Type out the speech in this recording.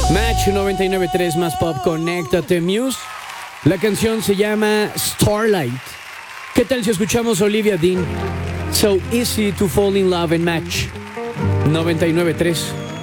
Match 99.3 más pop, conéctate Muse. La canción se llama Starlight. ¿Qué tal si escuchamos Olivia Dean? So easy to fall in love en Match 99.3.